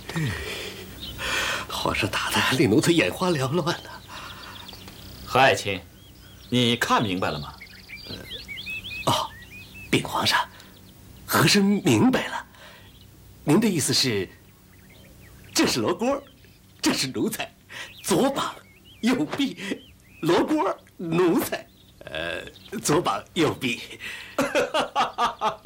皇上打的令奴才眼花缭乱呢。 何爱卿，你看明白了吗？ 禀皇上，和珅明白了。您的意思是，这是罗锅，这是奴才，左膀右臂，罗锅奴才，左膀右臂。